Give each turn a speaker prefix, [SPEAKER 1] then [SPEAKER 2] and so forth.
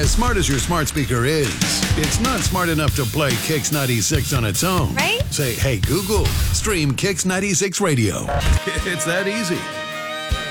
[SPEAKER 1] As smart as your smart speaker is, it's not smart enough to play Kix 96 on its own.
[SPEAKER 2] Right?
[SPEAKER 1] Say, hey, Google, stream Kix 96 Radio. It's that easy.